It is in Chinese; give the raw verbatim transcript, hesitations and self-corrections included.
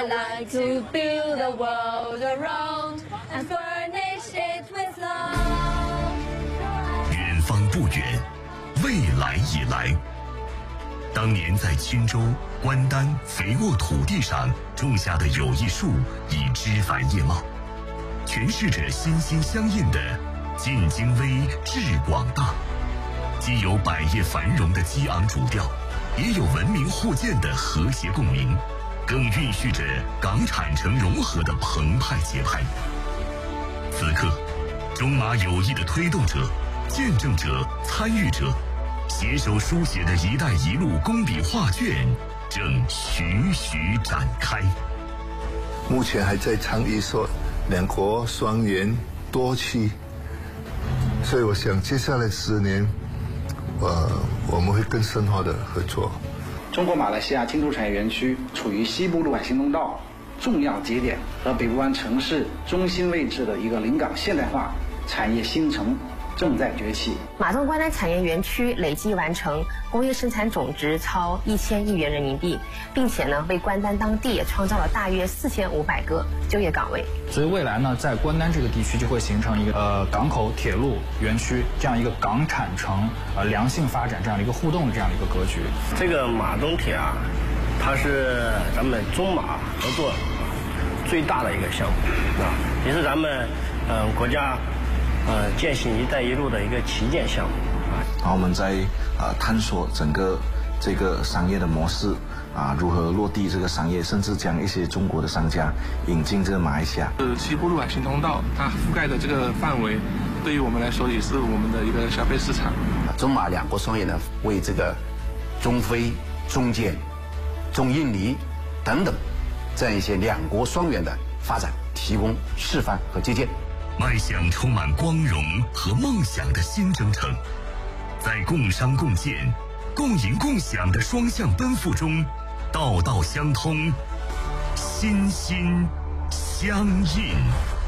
like to build the world around and furnish it with love。 远方不远，未来已来。当年在钦州、关丹肥沃土地上种下的友谊树已枝繁叶茂，诠释着心心相印的晋京威致广大。既有百业繁荣的激昂主调，也有文明互鉴的和谐共鸣，更蕴蓄着港产城融合的澎湃节拍。此刻，中马友谊的推动者、见证者、参与者，携手书写的一带一路工笔画卷正徐徐展开。 目前还在倡议说两国双园多期，所以我想接下来十年，呃，我们会更深化的合作。 中国马来西亚钦州产业园区处于西部陆海行动道重要节点和北部湾城市中心位置的一个临港现代化产业新城正在崛起。 马东关丹产业园区累计完成工业生产总值超一千亿元人民币，并且呢，为关丹当地也创造了大约四千五百个就业岗位。 所以未来呢，在关丹这个地区就会形成一个呃港口、铁路园区这样一个港产城呃良性发展这样的一个互动的这样的一个格局。 这个马东铁啊，它是咱们中马合作最大的一个项目啊，也是咱们嗯、呃、国家。呃，践行“一带一路”的一个旗舰项目啊， 然后我们在呃探索整个这个商业的模式啊，如何落地这个商业，甚至将一些中国的商家引进这个马来西亚。 呃，西部陆海行通道它覆盖的这个范围，对于我们来说也是我们的一个消费市场。 中马两国双业呢，为这个中非、中建、中印尼等等这样一些两国双园的发展提供示范和借鉴。 迈向充满光荣和梦想的新征程，在共商共建、共赢共享的双向奔赴中，道道相通，心心相印。